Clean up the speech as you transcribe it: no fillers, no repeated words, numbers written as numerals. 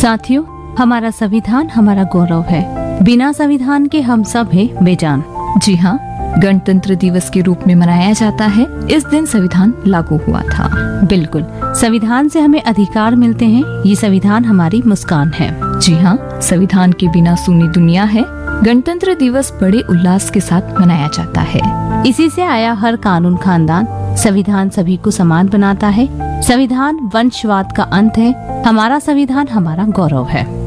साथियों, हमारा संविधान हमारा गौरव है। बिना संविधान के हम सब हैं बेजान। जी हाँ, गणतंत्र दिवस के रूप में मनाया जाता है। इस दिन संविधान लागू हुआ था। बिल्कुल, संविधान से हमें अधिकार मिलते हैं। ये संविधान हमारी मुस्कान है। जी हाँ, संविधान के बिना सूनी दुनिया है। गणतंत्र दिवस बड़े उल्लास के साथ मनाया जाता है। इसी से आया हर कानून खानदान। संविधान सभी को समान बनाता है। संविधान वंशवाद का अंत है। हमारा संविधान हमारा गौरव है।